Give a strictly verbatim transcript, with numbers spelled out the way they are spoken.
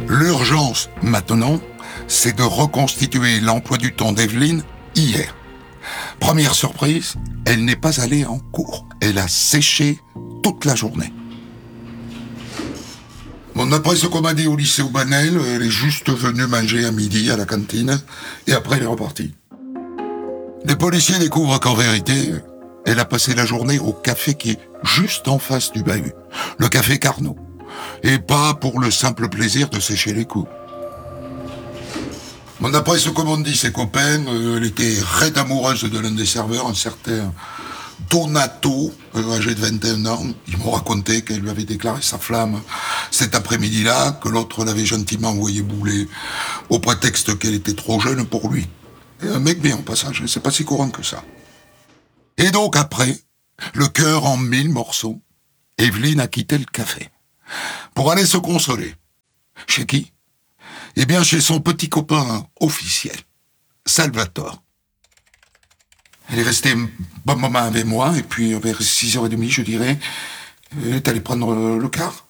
L'urgence, maintenant, c'est de reconstituer l'emploi du temps d'Evelyne hier. Première surprise, elle n'est pas allée en cours. Elle a séché toute la journée. Bon, d'après ce qu'on m'a dit au lycée Aubanel, elle est juste venue manger à midi à la cantine et après elle est repartie. Les policiers découvrent qu'en vérité, elle a passé la journée au café qui est juste en face du bahut, le café Carnot, et pas pour le simple plaisir de sécher les coups. Bon, d'après ce qu'on m'ont dit ses copains, euh, elle était raide amoureuse de l'un des serveurs, un certain Donato, euh, âgé de vingt et un ans. Ils m'ont raconté qu'elle lui avait déclaré sa flamme cet après-midi-là, que l'autre l'avait gentiment envoyé bouler au prétexte qu'elle était trop jeune pour lui. Et un mec bien, au passage, c'est pas si courant que ça. Et donc après, le cœur en mille morceaux, Evelyne a quitté le café pour aller se consoler. Chez qui ? Eh bien, chez son petit copain officiel, Salvatore. Elle est restée un bon moment avec moi, et puis vers six heures trente, je dirais, elle est allée prendre le car.